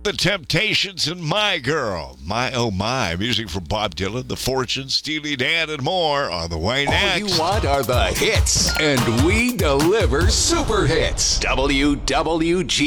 The Temptations and My Girl. My Oh My. Music from Bob Dylan, The Fortunes, Steely Dan, and more on the way next. All you want are the hits, and we deliver super hits. WWG.